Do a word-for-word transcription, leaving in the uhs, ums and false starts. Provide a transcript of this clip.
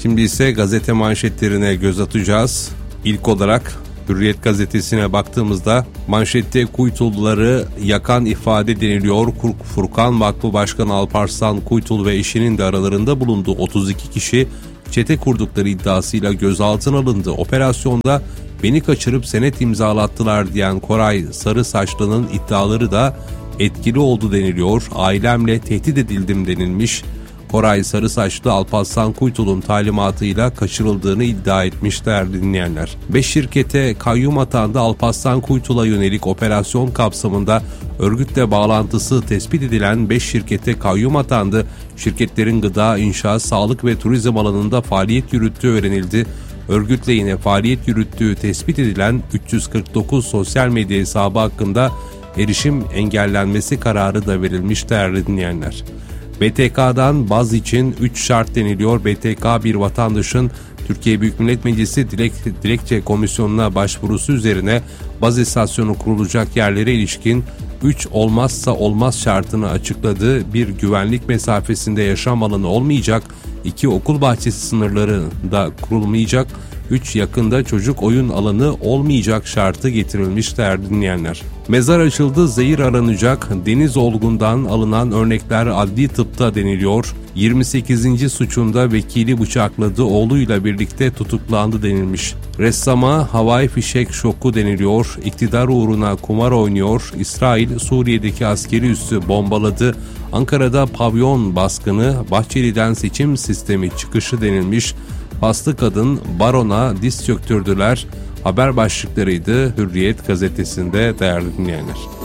Şimdi ise gazete manşetlerine göz atacağız. İlk olarak Hürriyet gazetesine baktığımızda manşette Kuytulluları yakan ifade deniliyor. Furkan Vakfı Başkanı Alparslan Kuytul ve eşinin de aralarında bulunduğu otuz iki kişi çete kurdukları iddiasıyla gözaltına alındı. Operasyonda beni kaçırıp senet imzalattılar diyen Koray Sarısaçlı'nın iddiaları da etkili oldu deniliyor. Ailemle tehdit edildim denilmiş. Koray Sarısaçlı Alparslan Kuytul'un talimatıyla kaçırıldığını iddia etmiş değerli dinleyenler. Beş şirkete kayyum atandı. Alparslan Kuytul'a yönelik operasyon kapsamında örgütle bağlantısı tespit edilen beş şirkete kayyum atandı. Şirketlerin gıda, inşaat, sağlık ve turizm alanında faaliyet yürüttüğü öğrenildi. Örgütle yine faaliyet yürüttüğü tespit edilen üç yüz kırk dokuz sosyal medya hesabı hakkında erişim engellenmesi kararı da verilmiş değerli dinleyenler. B T K'dan baz için üç şart deniliyor. B T K bir vatandaşın Türkiye Büyük Millet Meclisi Dilek, Dilekçe Komisyonu'na başvurusu üzerine baz istasyonu kurulacak yerlere ilişkin üç olmazsa olmaz şartını açıkladı. Bir, güvenlik mesafesinde yaşam alanı olmayacak. iki, okul bahçesi sınırlarında kurulmayacak. üç, yakında çocuk oyun alanı olmayacak şartı getirilmiş değerli dinleyenler. Mezar açıldı, zehir aranacak. Deniz Olgun'dan alınan örnekler adli tıpta deniliyor. yirmi sekizinci suçunda vekili bıçakladı, oğluyla birlikte tutuklandı denilmiş. Ressama havai fişek şoku deniliyor. İktidar uğruna kumar oynuyor. İsrail Suriye'deki askeri üssü bombaladı. Ankara'da pavyon baskını, Bahçeli'den seçim sistemi çıkışı denilmiş. Paslı kadın barona diz çöktürdüler. Haber başlıklarıydı Hürriyet gazetesinde değerli dinleyenler.